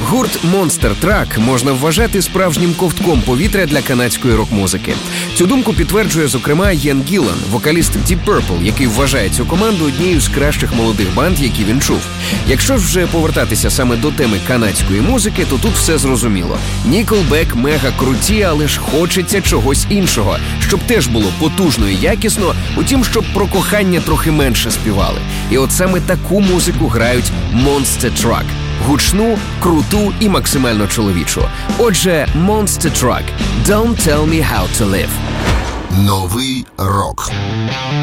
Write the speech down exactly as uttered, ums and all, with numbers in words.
Гурт Monster Truck можна вважати справжнім ковтком повітря для канадської рок-музики. Цю думку підтверджує, зокрема, Іен Гілан, вокаліст Deep Purple, який вважає цю команду однією з кращих молодих банд, які він чув. Якщо ж вже повертатися саме до теми канадської музики, то тут все зрозуміло. Nickelback мега круті, але ж хочеться чогось іншого, щоб теж було потужно і якісно, утім, щоб про кохання трохи менше співали. І от саме таку музику грають Monster Truck. Гучну, круту і максимально чоловічу. Отже, Monster Truck. Don't tell me how to live. Новий рок.